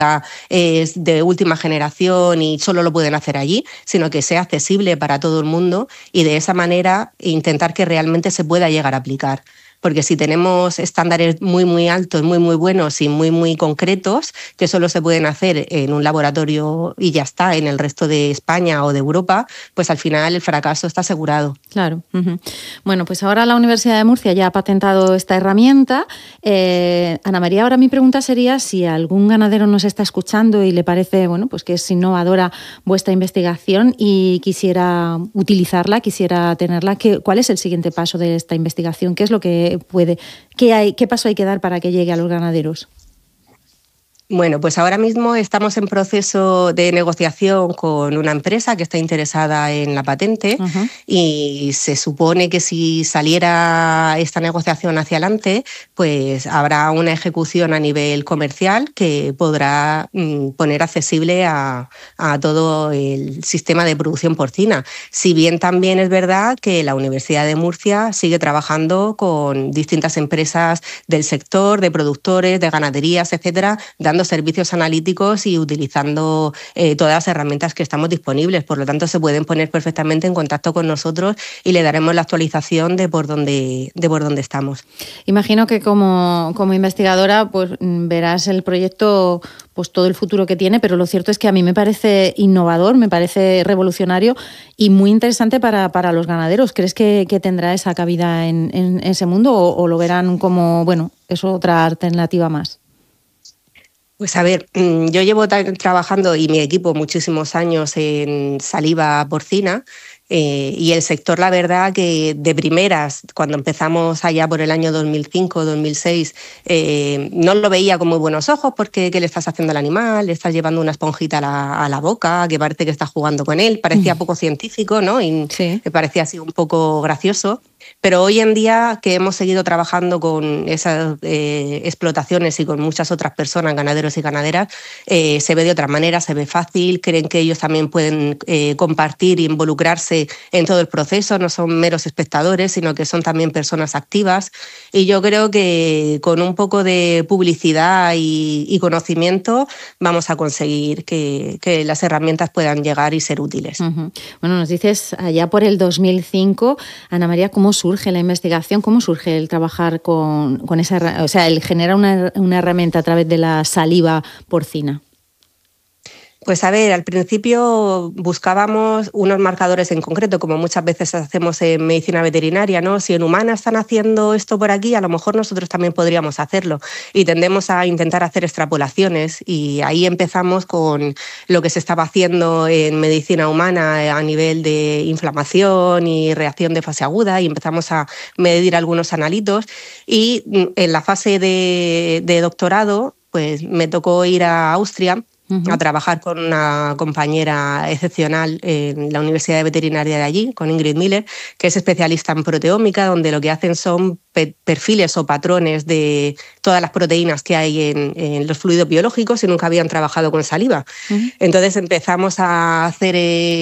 es de última generación y solo lo pueden hacer allí, sino que sea accesible para todo el mundo y de esa manera intentar que realmente se pueda llegar a aplicar. Porque si tenemos estándares muy, muy altos, muy, muy buenos y muy, muy concretos, que solo se pueden hacer en un laboratorio y ya está, en el resto de España o de Europa, pues al final el fracaso está asegurado. Claro. Bueno, pues ahora la Universidad de Murcia ya ha patentado esta herramienta. Ana María, ahora mi pregunta sería si algún ganadero nos está escuchando y le parece, bueno, pues que es innovadora vuestra investigación y quisiera utilizarla, quisiera tenerla. ¿Cuál es el siguiente paso de esta investigación? ¿Qué es lo que qué paso hay que dar para que llegue a los ganaderos? Bueno, pues ahora mismo estamos en proceso de negociación con una empresa que está interesada en la patente y se supone que si saliera esta negociación hacia adelante, pues habrá una ejecución a nivel comercial que podrá poner accesible a todo el sistema de producción porcina. Si bien también es verdad que la Universidad de Murcia sigue trabajando con distintas empresas del sector, de productores, de ganaderías, etcétera, dando servicios analíticos y utilizando todas las herramientas que estamos disponibles. Por lo tanto, se pueden poner perfectamente en contacto con nosotros y le daremos la actualización de por dónde estamos. Imagino que como investigadora pues verás el proyecto, pues todo el futuro que tiene, pero lo cierto es que a mí me parece innovador, me parece revolucionario y muy interesante para los ganaderos. ¿Crees que tendrá esa cabida en ese mundo o lo verán como, bueno, es otra alternativa más? Pues a ver, yo llevo trabajando y mi equipo muchísimos años en saliva porcina y el sector, la verdad, que de primeras, cuando empezamos allá por el año 2005, 2006, no lo veía con muy buenos ojos porque ¿qué le estás haciendo al animal? Le estás llevando una esponjita a la boca, que parece que estás jugando con él. Parecía poco científico, ¿no? Y sí. Me parecía así un poco gracioso. Pero hoy en día que hemos seguido trabajando con esas explotaciones y con muchas otras personas, ganaderos y ganaderas, se ve de otra manera, se ve fácil, creen que ellos también pueden compartir e involucrarse en todo el proceso, no son meros espectadores, sino que son también personas activas. Y yo creo que con un poco de publicidad y conocimiento vamos a conseguir que las herramientas puedan llegar y ser útiles. Bueno, nos dices allá por el 2005, Ana María, ¿cómo surge la investigación? ¿Cómo surge el trabajar con esa, o sea, el generar una herramienta a través de la saliva porcina? Pues a ver, al principio buscábamos unos marcadores en concreto, como muchas veces hacemos en medicina veterinaria, ¿no? Si en humana están haciendo esto por aquí, a lo mejor nosotros también podríamos hacerlo. Y tendemos a intentar hacer extrapolaciones y ahí empezamos con lo que se estaba haciendo en medicina humana a nivel de inflamación y reacción de fase aguda y empezamos a medir algunos analitos y en la fase de doctorado pues me tocó ir a Austria a trabajar con una compañera excepcional en la Universidad de Veterinaria de allí, con Ingrid Miller, que es especialista en proteómica, donde lo que hacen son perfiles o patrones de todas las proteínas que hay en los fluidos biológicos y nunca habían trabajado con saliva. Entonces empezamos a hacer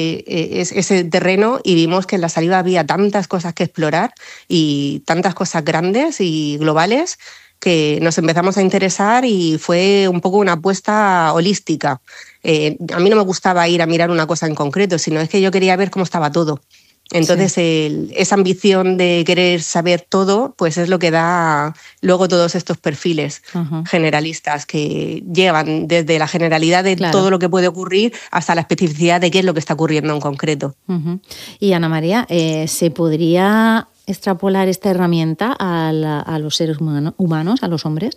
ese terreno y vimos que en la saliva había tantas cosas que explorar y tantas cosas grandes y globales que nos empezamos a interesar y fue un poco una apuesta holística. A mí no me gustaba ir a mirar una cosa en concreto, sino es que yo quería ver cómo estaba todo. Entonces, esa ambición de querer saber todo, pues es lo que da luego todos estos perfiles generalistas que llevan desde la generalidad de todo lo que puede ocurrir hasta la especificidad de qué es lo que está ocurriendo en concreto. Y Ana María, ¿se podría extrapolar esta herramienta a los seres humanos, a los hombres?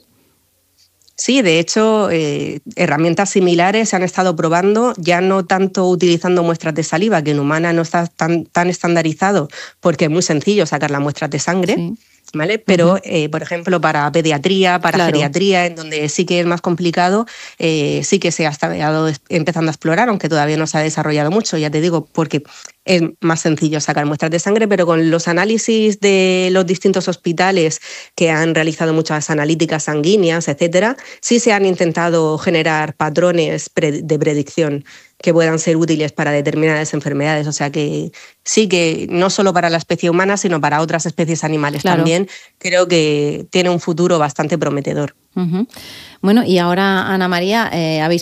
Sí, de hecho, herramientas similares se han estado probando, ya no tanto utilizando muestras de saliva, que en humana no está tan estandarizado, porque es muy sencillo sacar las muestras de sangre. Sí. ¿Vale? Pero, por ejemplo, para pediatría, para geriatría, en donde sí que es más complicado, sí que se ha estado empezando a explorar, aunque todavía no se ha desarrollado mucho, ya te digo, porque es más sencillo sacar muestras de sangre, pero con los análisis de los distintos hospitales que han realizado muchas analíticas sanguíneas, etcétera, sí se han intentado generar patrones de predicción que puedan ser útiles para determinadas enfermedades. O sea que sí, que no solo para la especie humana, sino para otras especies animales también, creo que tiene un futuro bastante prometedor. Bueno, y ahora, Ana María, habéis